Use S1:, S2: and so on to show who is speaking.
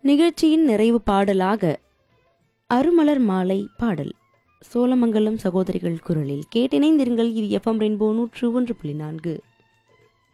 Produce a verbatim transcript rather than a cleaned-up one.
S1: நிகழ்ச்சியின் நிறைவு பாடலாக அருமலர் மாலை பாடல் சோழமங்கலம் சகோதரிகள் குரலில் கேட்டிணைந்திருங்கள். இது எஃப்எம் ரெயின்போ நூற்று ஒன்று புள்ளி நான்கு.